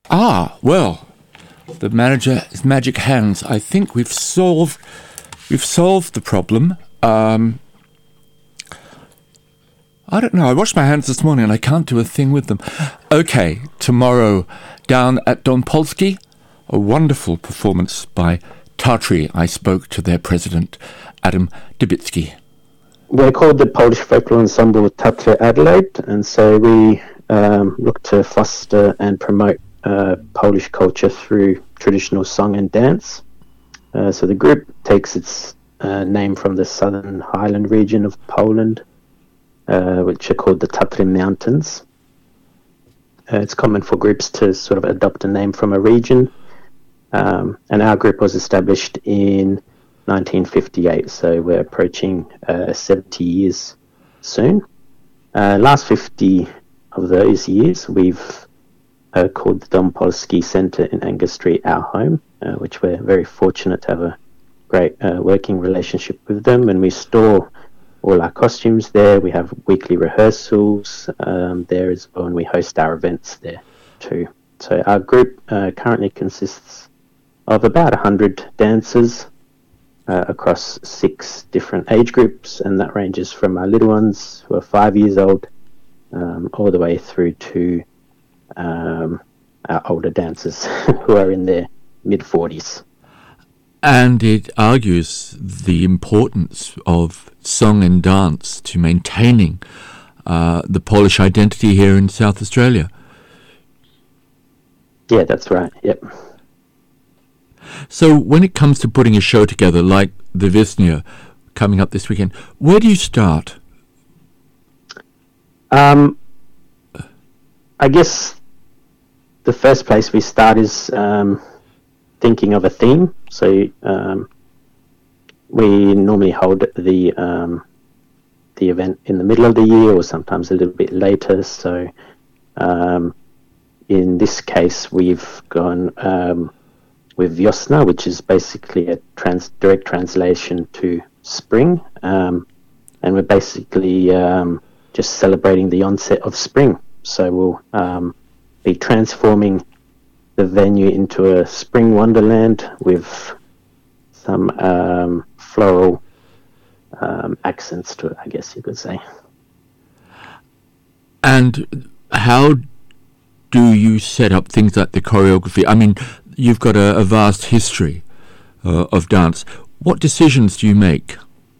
Well, the manager's magic hands. I think we've solved the problem. I don't know. I washed my hands this morning and I can't do a thing with them. Okay, tomorrow down at Don Polski, a wonderful performance by Tartry. I spoke to their president, Adam Dybicki. We're called the Polish Folklore Ensemble Tatry Adelaide, and so we look to foster and promote Polish culture through traditional song and dance. So the group takes its name from the southern highland region of Poland, which are called the Tatry Mountains. It's common for groups to sort of adopt a name from a region, and our group was established in 1958, so we're approaching 70 years soon. Last 50 of those years, we've called the Dom Polski Centre in Angus Street our home, which we're very fortunate to have a great working relationship with them, and we store all our costumes there. We have weekly rehearsals there as well, and we host our events there too. So our group currently consists of about 100 dancers across 6 different age groups, and that ranges from our little ones who are 5 years old all the way through to our older dancers who are in their mid-40s. And it argues the importance of song and dance to maintaining the Polish identity here in South Australia. Yeah, that's right. Yep. So when it comes to putting a show together like the Wiosna coming up this weekend, where do you start? I guess the first place we start is thinking of a theme. So we normally hold the event in the middle of the year, or sometimes a little bit later. So in this case, we've gone with Wiosna, which is basically a direct translation to spring, and we're basically just celebrating the onset of spring. So we'll be transforming the venue into a spring wonderland with some floral accents to it, I guess you could say. And how do you set up things like the choreography? I mean, you've got a vast history of dance. What decisions do you make?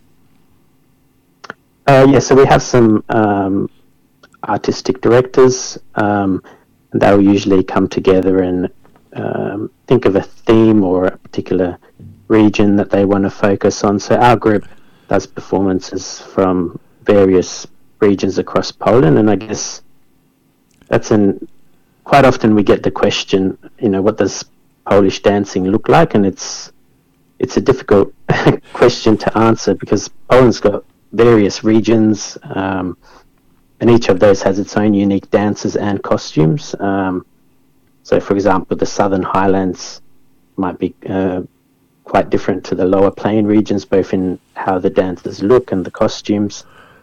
So we have some artistic directors, and they'll usually come together and think of a theme or a particular region that they want to focus on. So our group does performances from various regions across Poland, and I guess that's quite often we get the question, what does Polish dancing look like? And it's a difficult question to answer because Poland's got various regions, and each of those has its own unique dances and costumes. So, for example, the Southern Highlands might be quite different to the Lower Plain regions, both in how the dances look and the costumes.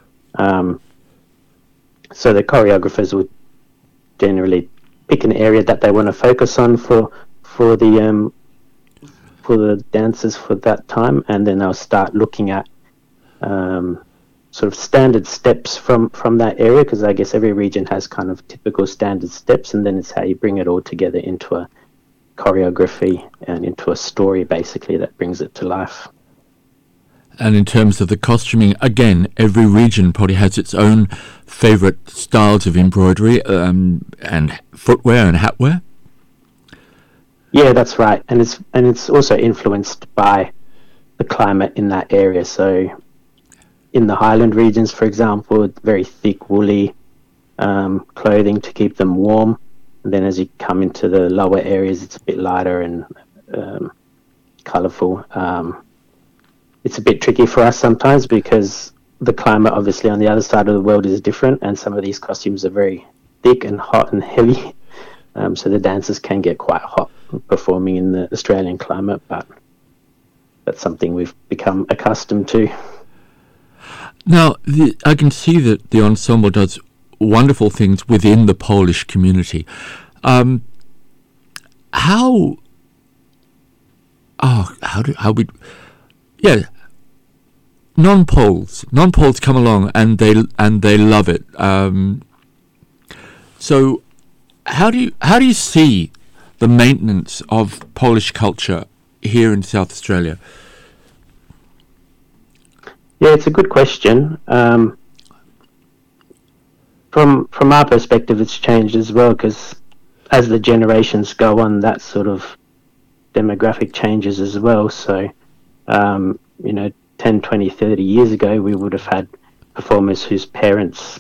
So the choreographers would generally pick an area that they want to focus on for the dancers for that time, and then they'll start looking at sort of standard steps from that area, because I guess every region has kind of typical standard steps, and then it's how you bring it all together into a choreography and into a story, basically, that brings it to life. And in terms of the costuming, again, every region probably has its own favourite styles of embroidery and footwear and hatwear. Yeah, that's right, and it's also influenced by the climate in that area. So in the Highland regions, for example, very thick woolly clothing to keep them warm. And then as you come into the lower areas, it's a bit lighter and colourful. It's a bit tricky for us sometimes because the climate obviously on the other side of the world is different, and some of these costumes are very thick and hot and heavy. So the dancers can get quite hot performing in the Australian climate, but that's something we've become accustomed to. Now, I can see that the ensemble does wonderful things within the Polish community. how non-Poles come along and they love it. So how do you see the maintenance of Polish culture here in South Australia? Yeah, it's a good question. From our perspective, it's changed as well, because as the generations go on, that sort of demographic changes as well. So, 10, 20, 30 years ago, we would have had performers whose parents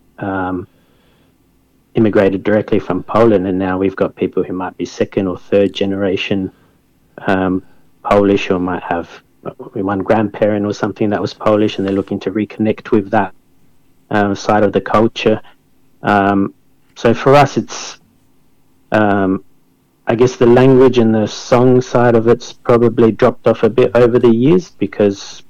immigrated directly from Poland, and now we've got people who might be second or third generation Polish, or might have one grandparent or something that was Polish, and they're looking to reconnect with that side of the culture. So for us, it's I guess the language and the song side of it's probably dropped off a bit over the years, because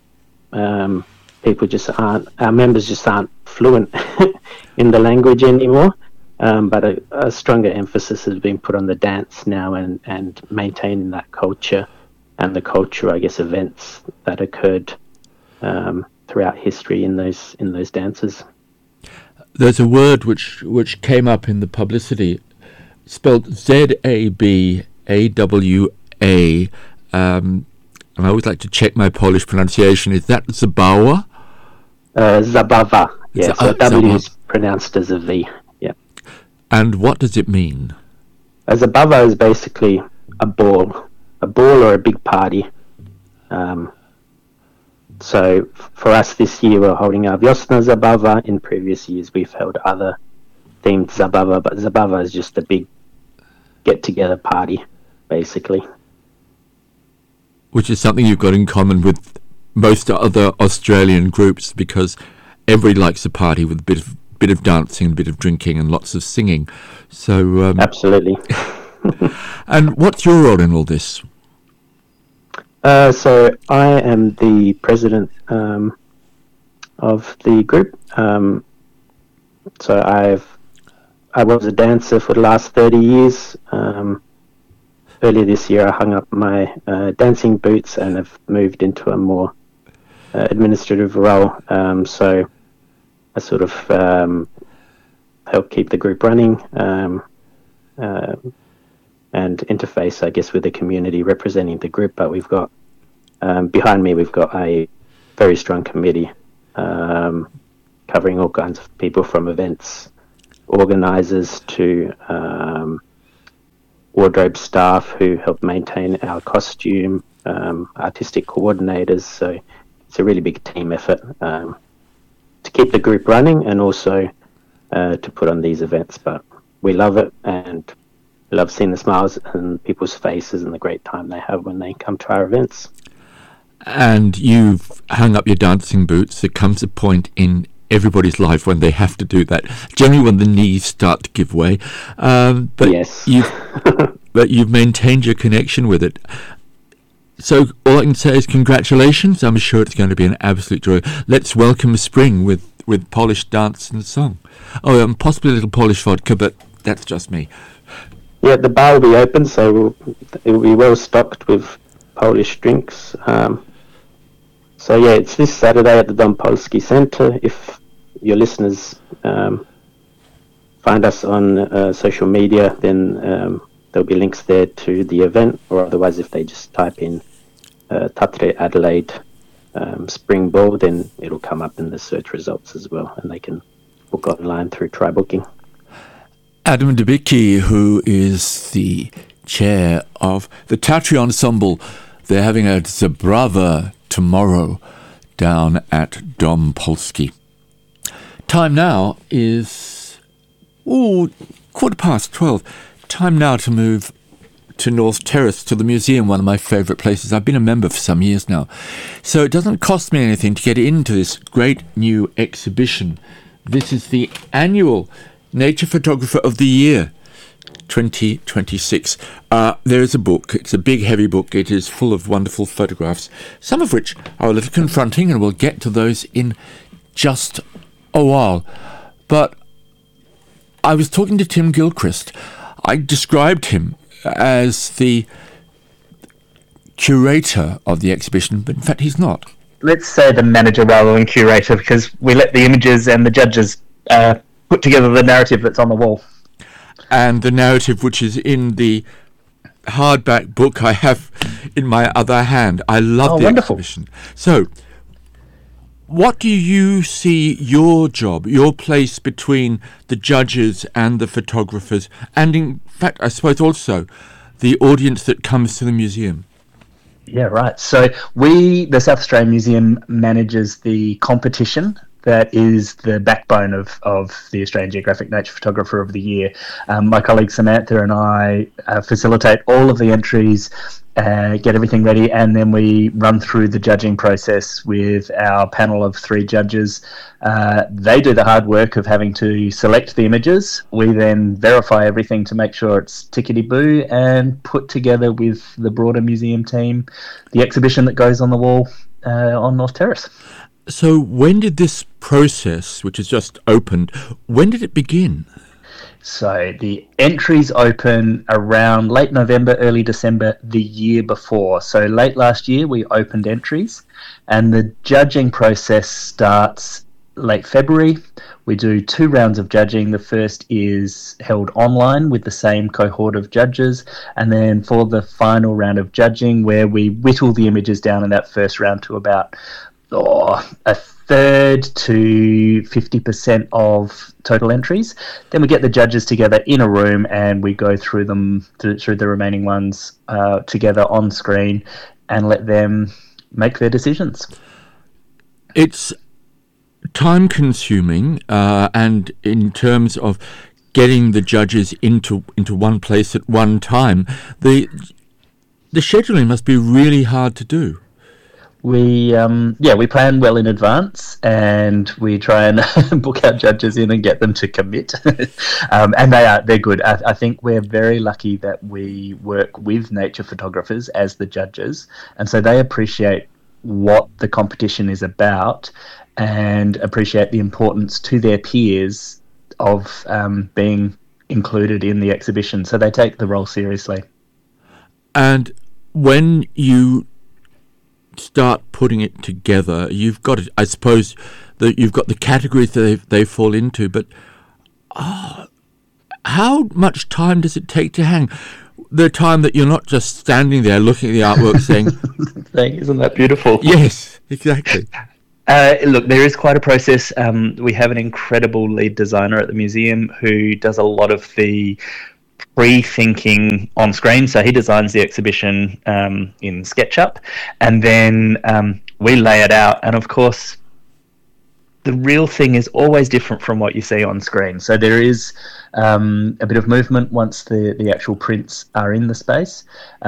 our members just aren't fluent in the language anymore. But a stronger emphasis has been put on the dance now, and maintaining that culture and the culture, I guess, events that occurred throughout history in those dances. There's a word which came up in the publicity, spelled Zabawa, and I always like to check my Polish pronunciation. Is that Zabawa? Zabawa. Yeah, so W is pronounced as a V. Yeah. And what does it mean? Zabawa is basically a ball or a big party. So for us this year, we're holding our Wiosna Zabawa. In previous years, we've held other themed Zabawa, but Zabawa is just a big get-together party, basically. Which is something you've got in common with most other Australian groups, because everybody likes a party with a bit of dancing, a bit of drinking, and lots of singing. So absolutely. And what's your role in all this? So I am the president of the group. So I was a dancer for the last 30 years. Earlier this year, I hung up my dancing boots and have moved into a more administrative role. So I sort of help keep the group running and interface, I guess, with the community representing the group. But we've got, behind me, we've got a very strong committee covering all kinds of people, from events organisers to wardrobe staff who help maintain our costume, artistic coordinators. So it's a really big team effort to keep the group running, and also to put on these events. But we love it, and love seeing the smiles on people's faces and the great time they have when they come to our events. And you've hung up your dancing boots. There comes a point in everybody's life when they have to do that, generally when the knees start to give way. But yes. you've maintained your connection with it. So all I can say is congratulations. I'm sure it's going to be an absolute joy. Let's welcome spring with Polish dance and song. Oh, and possibly a little Polish vodka, but that's just me. Yeah, the bar will be open, so it will be well stocked with Polish drinks. So yeah, it's this Saturday at the Dom Polski Centre. If your listeners find us on social media, then there'll be links there to the event, or otherwise if they just type in Tatry Adelaide Spring Ball, then it'll come up in the search results as well, and they can book online through TryBooking. Adam Dubicki, who is the chair of the Tatry Ensemble, they're having a Zabawa tomorrow down at Dom Polski. Time now is 12:15. Time now to move to North Terrace, to the museum, one of my favourite places. I've been a member for some years now. So it doesn't cost me anything to get into this great new exhibition. This is the annual Nature Photographer of the Year 2026. There is a book. It's a big, heavy book. It is full of wonderful photographs, some of which are a little confronting, and we'll get to those in just a while. But I was talking to Tim Gilchrist. I described him as the curator of the exhibition, but in fact he's not. Let's say the manager rather than curator, because we let the images and the judges put together the narrative that's on the wall. And the narrative which is in the hardback book I have in my other hand. I love the wonderful. exhibition. So, what do you see your job, your place between the judges and the photographers, and in fact, I suppose also the audience that comes to the museum? Yeah, right. So the South Australian Museum manages the competition that is the backbone of the Australian Geographic Nature Photographer of the Year. My colleague Samantha and I facilitate all of the entries, get everything ready, and then we run through the judging process with our panel of 3 judges. They do the hard work of having to select the images. We then verify everything to make sure it's tickety-boo and put together with the broader museum team the exhibition that goes on the wall on North Terrace. So when did this process, which has just opened, when did it begin? So the entries open around late November, early December the year before. So late last year we opened entries, and the judging process starts late February. We do 2 rounds of judging. The first is held online with the same cohort of judges, and then for the final round of judging, where we whittle the images down in that first round to about a third to 50% of total entries. Then we get the judges together in a room and we go through the remaining ones together on screen and let them make their decisions. It's time consuming, and in terms of getting the judges into one place at one time, the scheduling must be really hard to do. We plan well in advance, and we try and book our judges in and get them to commit. And they're good. I think we're very lucky that we work with nature photographers as the judges, and so they appreciate what the competition is about and appreciate the importance to their peers of being included in the exhibition. So they take the role seriously. And when you start putting it together, you've got it. I suppose that you've got the categories that they fall into, but how much time does it take to hang? The time that you're not just standing there looking at the artwork saying, "Isn't that beautiful?" Yes, exactly. Look, there is quite a process. We have an incredible lead designer at the museum who does a lot of the pre-thinking on screen. So he designs the exhibition in SketchUp, and then we lay it out. And of course, the real thing is always different from what you see on screen. So there is a bit of movement once the actual prints are in the space.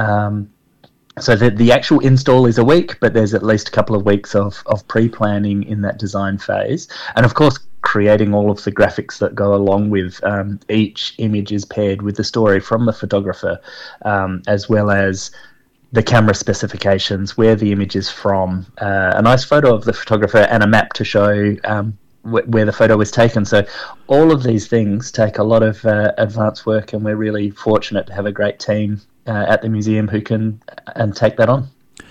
So the actual install is a week, but there's at least a couple of weeks of pre-planning in that design phase. And of course, creating all of the graphics that go along with each image is paired with the story from the photographer, as well as the camera specifications, where the image is from, a nice photo of the photographer and a map to show where the photo was taken. So all of these things take a lot of advanced work, and we're really fortunate to have a great team at the museum who can take that on.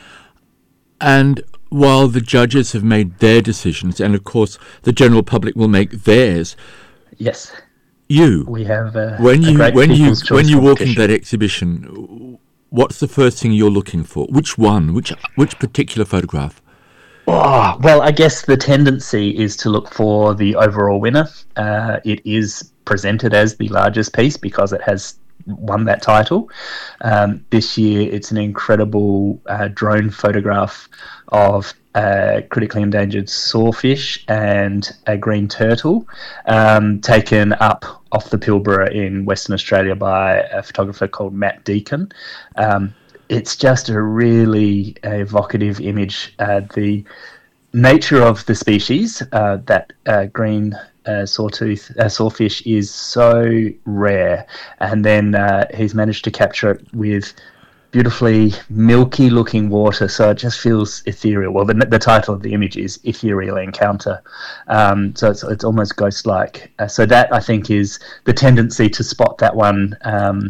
And while the judges have made their decisions, and of course the general public will make theirs, yes, we have when you walk into that exhibition, what's the first thing you're looking for? Which one? Which particular photograph? Oh, well, I guess the tendency is to look for the overall winner. It is presented as the largest piece because it has won that title. This year it's an incredible drone photograph of a critically endangered sawfish and a green turtle, taken up off the Pilbara in Western Australia by a photographer called Matt Deacon. It's just a really evocative image. The nature of the species, that green sawfish, is so rare, and then he's managed to capture it with beautifully milky looking water, so it just feels ethereal. Well, the title of the image is Ethereal Encounter, so it's almost ghost-like. So that, I think, is the tendency to spot that one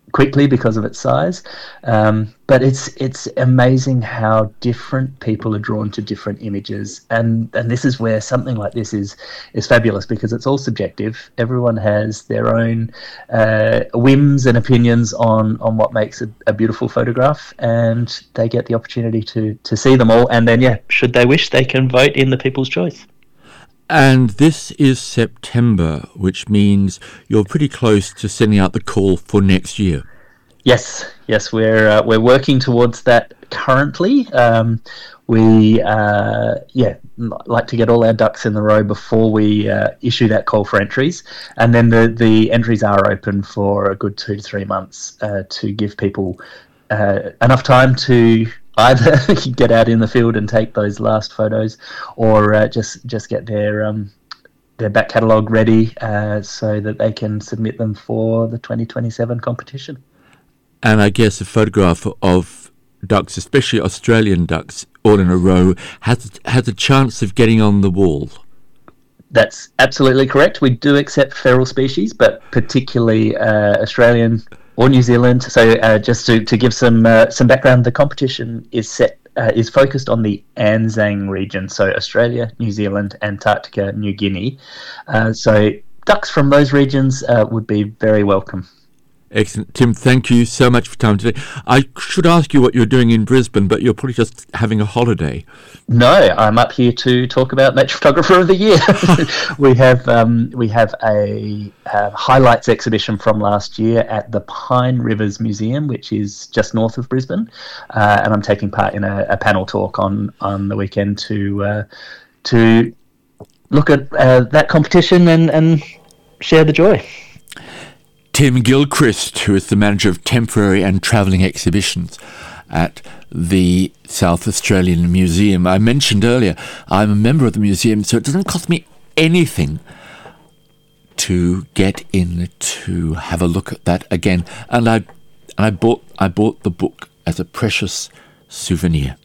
quickly because of its size. But it's amazing how different people are drawn to different images, and this is where something like this is fabulous, because it's all subjective. Everyone has their own whims and opinions on what makes a beautiful photograph, and they get the opportunity to see them all, and then should they wish, they can vote in the People's Choice. And this is September, which means you're pretty close to sending out the call for next year. Yes, we're working towards that currently. We like to get all our ducks in the row before we issue that call for entries, and then the entries are open for a good 2 to 3 months to give people enough time to either get out in the field and take those last photos, or just get their back catalogue ready so that they can submit them for the 2027 competition. And I guess a photograph of ducks, especially Australian ducks, all in a row, has a chance of getting on the wall. That's absolutely correct. We do accept feral species, but particularly Australian or New Zealand. So just to give some background, the competition is focused on the Anzac region, so Australia, New Zealand, Antarctica, New Guinea. So ducks from those regions would be very welcome. Excellent. Tim, thank you so much for your time today. I should ask you what you're doing in Brisbane, but you're probably just having a holiday. No, I'm up here to talk about Nature Photographer of the Year. we have a highlights exhibition from last year at the Pine Rivers Museum, which is just north of Brisbane, and I'm taking part in a panel talk on the weekend to look at that competition and share the joy. Tim Gilchrist, who is the manager of temporary and travelling exhibitions at the South Australian Museum. I mentioned earlier, I'm a member of the museum, so it doesn't cost me anything to get in to have a look at that again. And I bought the book as a precious souvenir.